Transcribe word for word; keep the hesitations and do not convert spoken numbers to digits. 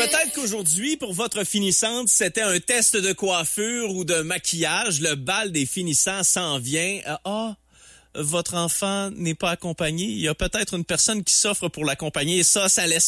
peut-être qu'aujourd'hui, pour votre finissante, c'était un test de coiffure ou de maquillage. Le bal des finissants s'en vient. Ah, oh, votre enfant n'est pas accompagné. Il y a peut-être une personne qui s'offre pour l'accompagner. Et ça, ça laisse